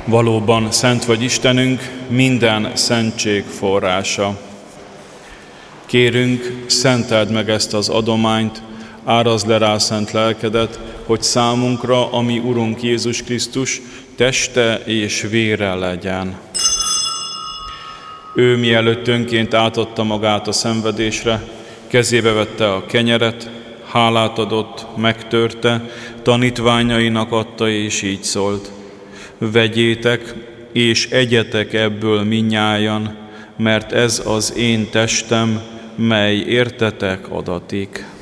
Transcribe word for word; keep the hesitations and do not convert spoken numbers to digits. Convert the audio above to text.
Valóban szent vagy Istenünk, minden szentség forrása. Kérünk, szenteld meg ezt az adományt, árazd le rá szent lelkedet, hogy számunkra, ami Urunk Jézus Krisztus, teste és vére legyen. Ő mielőtt önként átadta magát a szenvedésre, kezébe vette a kenyeret, hálát adott, megtörte, tanítványainak adta, és így szólt: vegyétek, és egyetek ebből mindnyájan, mert ez az én testem, mely értetek adatik.